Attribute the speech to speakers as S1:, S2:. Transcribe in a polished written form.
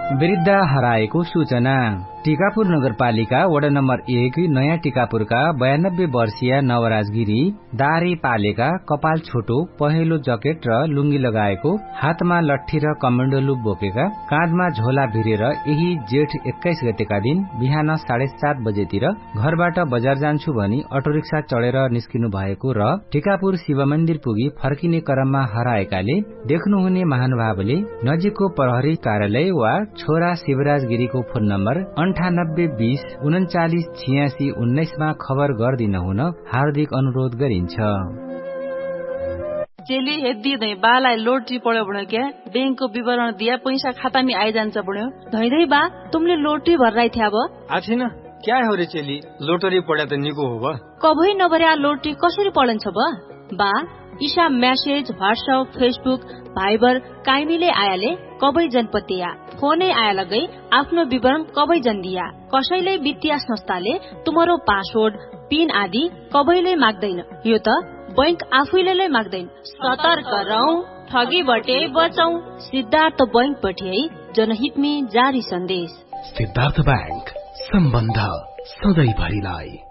S1: वृद्ध हराएको सूचना। टिकापुर नगरपालिका वडा नम्बर 1 नयाँ टिकापुरका 92 वर्षीय नवराज गिरी दारी पालेका, कपाल छोटो, पहेँलो जकेट र लुङ्गी लगाएको, हातमा लट्ठी र कमण्डलु बोकेका, काँधमा झोला भिरेर यही जेठ 21 गतेका दिन बिहान 7:30 बजेतिर घरबाट बजार जान्छु भनी अटो रिक्सा चढेर निस्किनु भएको र टिकापुर शिव मन्दिर पुगी फर्किने क्रममा हराएकाले देख्नुहुने महानुभावले नजिकको प्रहरी कार्यालय वा छोरा शिवराज गिरीको फोन नम्बर 9820398619 मा खबर गर्दिन हुन हार्दिक अनुरोध गरिन्छ।
S2: चेली हेद्दी धै बालाई लोटरी पड्यो भन्यो क्या, बैंकको विवरण दिया पैसा खाता में आइजान्छ भन्यो। धैधै बा तुमले लोटरी भर्राइ थ्या ब
S3: आछिन क्या हो रे चेली, लोटरी पड्या त निको हो ब
S2: कबै नभर्या लोटरी कसरी पढन्छ बा Isha message WhatsApp Facebook Viber काइमीले आयाले कबै जनपतिया फोनै आया लगै आफ्नो विवरण कबै जन दिया। कसैले वित्तीय संस्थाले तुम्हारो पासवर्ड पिन आदि कबैले माग्दैन, यो त बैंक आफैले माग्दैन। सतर्क रहौं, ठगीबटे बचौं। सिद्धार्थ बैंक पठिए जनहित में जारी सन्देश।
S4: सिद्धार्थ बैंक, सम्बन्ध सधैँ भरिलाई।